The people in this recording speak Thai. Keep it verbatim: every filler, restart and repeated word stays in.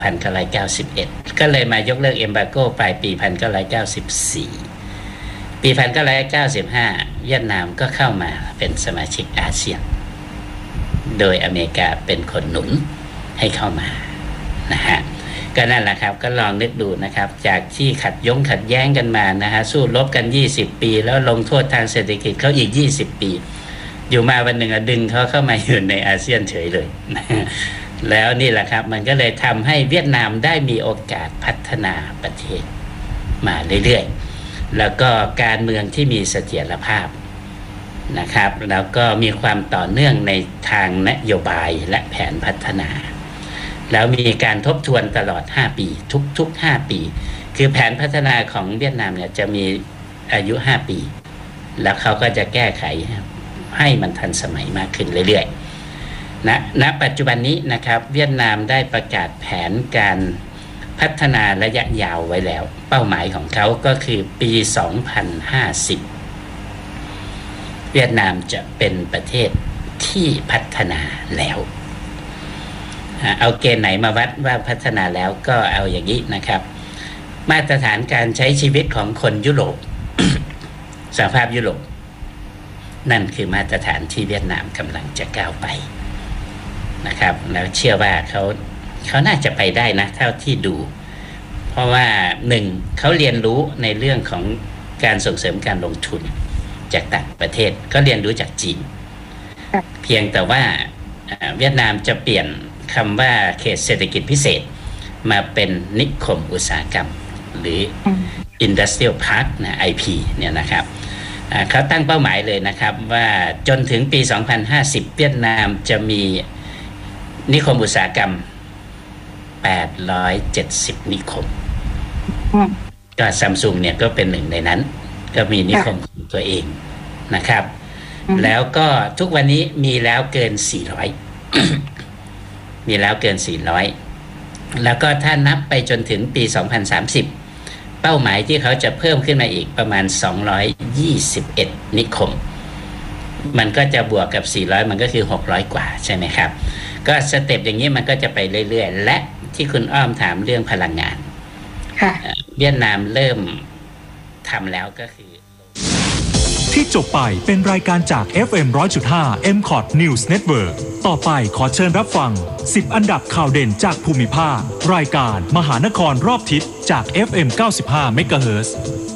หนึ่งพันเก้าร้อยเก้าสิบเอ็ด ก็เลยมายกเลิกเอมบาโกปลายปีหนึ่งพันเก้าร้อยเก้าสิบสี่ปีหนึ่งพันเก้าร้อยเก้าสิบห้าเวียดนามก็เข้ามาเป็นสมาชิกอาเซียนโดยอเมริกาเป็นคนหนุนให้เข้ามานะฮะก็นั่นแหละครับก็ลองนึกดูนะครับจากที่ขัดยงขัดแย้งกันมานะฮะสู้รบกันยี่สิบปีแล้วลงโทษทางเศรษฐกิจเขาอีกยี่สิบปีอยู่มาวันหนึ่งดึงเขาเข้ามาอยู่ในอาเซียนเฉยเลยแล้วนี่แหละครับมันก็เลยทำให้เวียดนามได้มีโอกาสพัฒนาประเทศมาเรื่อยๆแล้วก็การเมืองที่มีเสถียรภาพนะครับแล้วก็มีความต่อเนื่องในทางนโยบายและแผนพัฒนาแล้วมีการทบทวนตลอดห้าปีทุกๆห้าปีคือแผนพัฒนาของเวียดนามเนี่ยจะมีอายุห้าปีแล้วเขาก็จะแก้ไขให้มันทันสมัยมากขึ้นเรื่อยๆณณปัจจุบันนี้นะครับเวียดนามได้ประกาศแผนการพัฒนาระยะยาวไว้แล้วเป้าหมายของเขาก็คือปีสองพันห้าสิบเวียดนามจะเป็นประเทศที่พัฒนาแล้วเอาเกณฑ์ไหนมาวัดว่าพัฒนาแล้วก็เอาอย่างนี้นะครับมาตรฐานการใช้ชีวิตของคนยุโรป สหภาพยุโรปนั่นคือมาตรฐานที่เวียดนามกำลังจะก้าวไปนะครับแล้วเชื่อว่าเขาเขาน่าจะไปได้นะเท่าที่ดูเพราะว่าหนึ่งเขาเรียนรู้ในเรื่องของการส่งเสริมการลงทุนจากต่างประเทศก็เรียนรู้จากจีนเพียงแต่ว่าเวียดนามจะเปลี่ยนคำว่าเขตเศรษฐกิจพิเศษมาเป็นนิคมอุตสาหกรรมหรือ Industrial Park นะ ไอ พี เนี่ยนะครับเขาตั้งเป้าหมายเลยนะครับว่าจนถึงปีสองพันห้าสิบเวียดนามจะมีนิคมอุตสาหกรรมแปดร้อยเจ็ดสิบนิคมก็ Samsung เนี่ยก็เป็นหนึ่งในนั้นก็มีนิคมของตัวเองนะครับแล้วก็ทุกวันนี้มีแล้วเกินสี่ร้อยมีแล้วเกินสี่ร้อยแล้วก็ถ้านับไปจนถึงปีสองพันสามสิบเป้าหมายที่เขาจะเพิ่มขึ้นมาอีกประมาณสองร้อยยี่สิบเอ็ดนิคมมันก็จะบวกกับสี่ร้อยมันก็คือหกร้อยกว่าใช่ไหมครับก็สเต็ปอย่างนี้มันก็จะไปเรื่อยๆและที่คุณอ้อมถามเรื่องพลังงานค่ะเวียดนามเริ่มทำแล้วก็คือที่จบไปเป็นรายการจาก เอฟ เอ็ม หนึ่งร้อยจุดห้า เอ็ม คอท News Network ต่อไปขอเชิญรับฟังสิบอันดับข่าวเด่นจากภูมิภาครายการมหานครรอบทิศจาก เอฟ เอ็ม เก้าสิบห้า เมกะเฮิรตซ์